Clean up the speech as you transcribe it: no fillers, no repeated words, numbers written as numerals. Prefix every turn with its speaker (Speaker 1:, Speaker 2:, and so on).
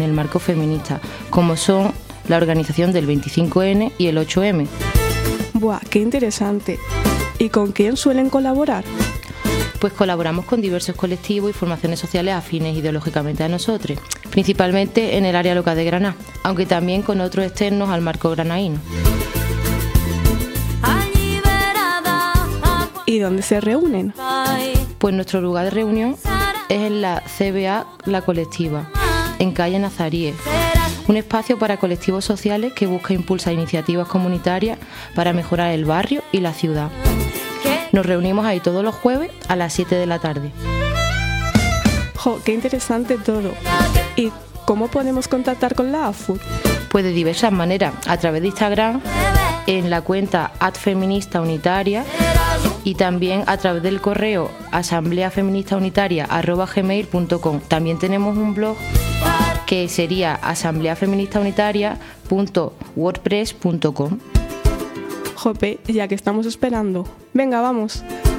Speaker 1: en el marco feminista, como son la organización del 25N y el 8M.
Speaker 2: ¡Buah, qué interesante! ¿Y con quién suelen colaborar?
Speaker 1: Pues colaboramos con diversos colectivos y formaciones sociales afines ideológicamente a nosotros, principalmente en el área local de Granada, aunque también con otros externos al marco granaíno.
Speaker 2: ¿Y dónde se reúnen?
Speaker 1: Pues nuestro lugar de reunión es en la CBA La Colectiva, en calle Nazaríes, un espacio para colectivos sociales que busca impulsar iniciativas comunitarias para mejorar el barrio y la ciudad. Nos reunimos ahí todos los jueves a las 7 de la tarde.
Speaker 2: ¡Jo, qué interesante todo! ¿Y cómo podemos contactar con la AFUT?
Speaker 1: Pues de diversas maneras, a través de Instagram, en la cuenta @feministaunitaria y también a través del correo asambleafeministaunitaria@gmail.com. También tenemos un blog que sería asambleafeministaunitaria.wordpress.com.
Speaker 2: Jope, ya que estamos esperando. Venga, vamos.